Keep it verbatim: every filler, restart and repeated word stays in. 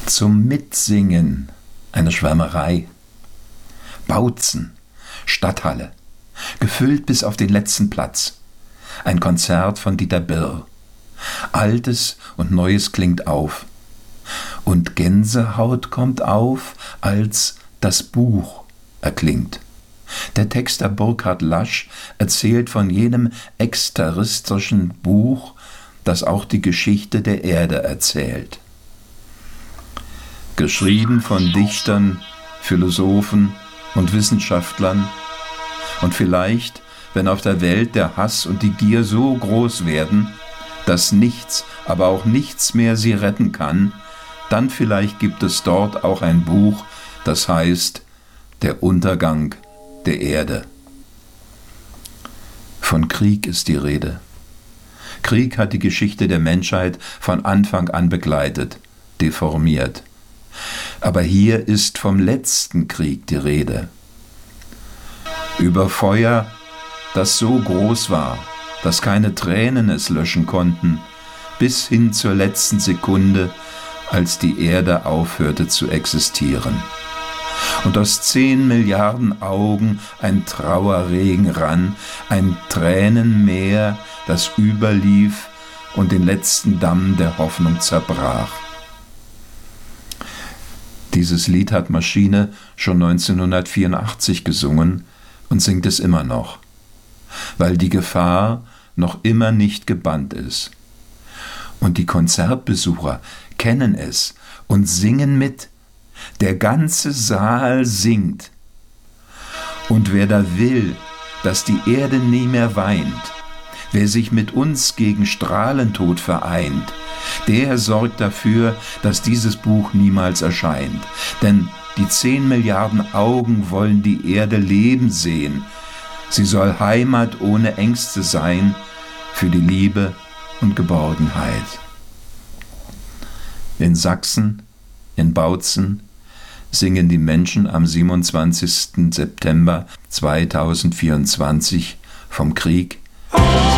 Zum Mitsingen eine Schwärmerei. Bautzen, Stadthalle, gefüllt bis auf den letzten Platz. Ein Konzert von Dieter Birr. Altes und Neues klingt auf. Und Gänsehaut kommt auf, als das Buch erklingt. Der Texter Burkhard Lasch erzählt von jenem exteristischen Buch, das auch die Geschichte der Erde erzählt. Geschrieben von Dichtern, Philosophen und Wissenschaftlern. Und vielleicht, wenn auf der Welt der Hass und die Gier so groß werden, dass nichts, aber auch nichts mehr sie retten kann, dann vielleicht gibt es dort auch ein Buch, das heißt Der Untergang der Erde. Von Krieg ist die Rede. Krieg hat die Geschichte der Menschheit von Anfang an begleitet, deformiert. Aber hier ist vom letzten Krieg die Rede. Über Feuer, das so groß war, dass keine Tränen es löschen konnten, bis hin zur letzten Sekunde, als die Erde aufhörte zu existieren. Und aus zehn Milliarden Augen ein Trauerregen rann, ein Tränenmeer, das überlief und den letzten Damm der Hoffnung zerbrach. Dieses Lied hat Maschine schon neunzehnhundertvierundachtzig gesungen und singt es immer noch, weil die Gefahr noch immer nicht gebannt ist. Und die Konzertbesucher kennen es und singen mit. Der ganze Saal singt. Und wer da will, dass die Erde nie mehr weint, wer sich mit uns gegen Strahlentod vereint, der sorgt dafür, dass dieses Buch niemals erscheint. Denn die zehn Milliarden Augen wollen die Erde leben sehen. Sie soll Heimat ohne Ängste sein für die Liebe und Geborgenheit. In Sachsen, in Bautzen, singen die Menschen am siebenundzwanzigsten September zweitausendvierundzwanzig vom Krieg.